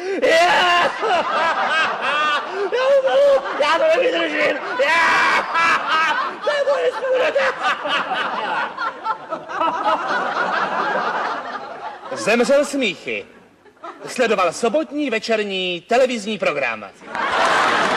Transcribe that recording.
Já to nevydržím. Zemřel smíchy. Sledoval sobotní večerní televizní program.